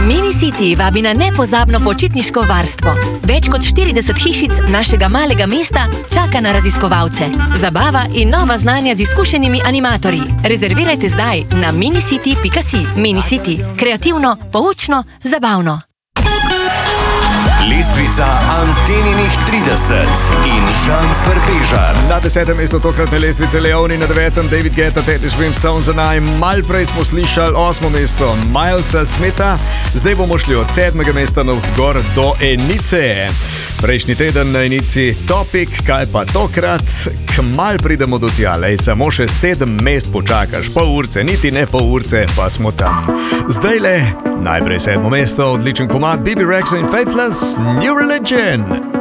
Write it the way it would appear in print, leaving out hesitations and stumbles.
Mini City vabi na nepozabno počitniško varstvo. Več kot 40 hišic našega malega mesta čaka na raziskovalce. Zabava in nova znanja z izkušenimi animatorji. Rezervirajte zdaj na minicity.si. Mini City. Kreativno, poučno, zabavno. Lestvica Anteninih 30 in Žan Frbežar. Na 10. mestu tokratne lestvice Leoni, na 9. David Guetta, Teddy Swimstone za naj. Mal prej smo slišali 8. mesto Milesa Smitha, zdaj bomo šli od 7. mesta navzgor do enice. Prejšnji teden na enici Topic, kaj pa tokrat? Kmal pridemo do tja, lej, samo še 7 mest počakaš, pol urce, niti ne pol urce, pa smo tam. Zdaj le, najprej 7. mesto, odličen komad, Bibi Rexa in Faithless, New Religion.